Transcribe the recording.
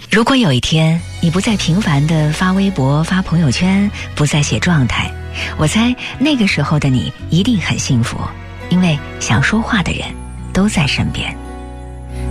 如果有一天你不再频繁地发微博发朋友圈，不再写状态，我猜那个时候的你一定很幸福，因为想说话的人都在身边。